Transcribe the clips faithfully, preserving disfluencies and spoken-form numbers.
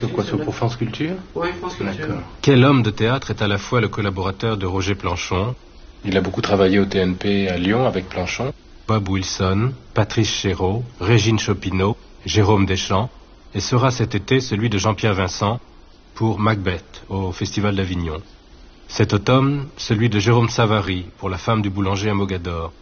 De quoi, sur pour France Culture? Oui, France Culture. D'accord. Quel homme de théâtre est à la fois le collaborateur de Roger Planchon, Il a beaucoup travaillé au T N P à Lyon avec Planchon. Bob Wilson, Patrice Chéreau, Régine Chopineau, Jérôme Deschamps, et sera cet été celui de Jean-Pierre Vincent pour Macbeth au Festival d'Avignon. Cet automne, celui de Jérôme Savary pour La femme du boulanger à Mogador.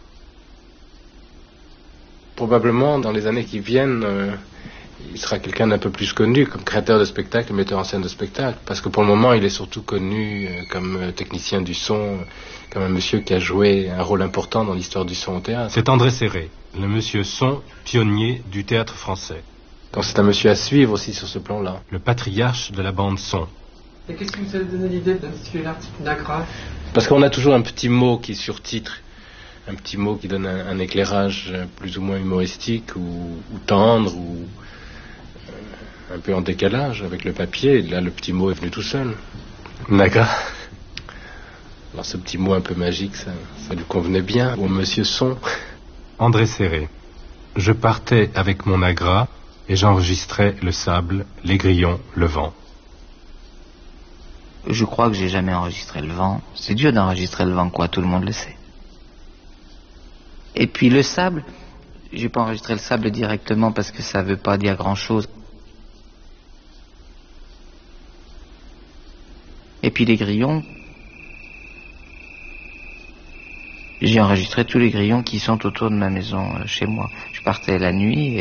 Probablement, dans les années qui viennent, euh, il sera quelqu'un d'un peu plus connu comme créateur de spectacles, metteur en scène de spectacles. Parce que pour le moment, il est surtout connu euh, comme euh, technicien du son, euh, comme un monsieur qui a joué un rôle important dans l'histoire du son au théâtre. C'est André Serré, le monsieur son, pionnier du théâtre français. Donc c'est un monsieur à suivre aussi sur ce plan-là. Le patriarche de la bande son. Et qu'est-ce qui vous a donné l'idée d'intituler l'article Nagra? Parce qu'on a toujours un petit mot qui surtitre, un petit mot qui donne un, un éclairage plus ou moins humoristique ou, ou tendre ou euh, un peu en décalage avec le papier. Et là, le petit mot est venu tout seul. Nagra. Alors ce petit mot un peu magique, ça, ça lui convenait bien au monsieur son. André Serré. Je partais avec mon agra et j'enregistrais le sable, les grillons, le vent. Je crois que j'ai jamais enregistré le vent. C'est dur d'enregistrer le vent, quoi, tout le monde le sait. Et puis le sable, j'ai pas enregistré le sable directement parce que ça veut pas dire grand chose. Et puis les grillons, j'ai enregistré tous les grillons qui sont autour de ma maison, euh, chez moi. Je partais la nuit et